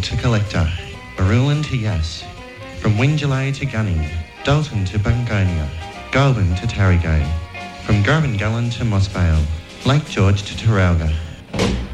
to Collector, Marulan to Yass, from Wingelay to Gunning, Dalton to Bungonia, Goulburn to Tarragone, from Gurbangallan to Mossvale, Lake George to Taralga.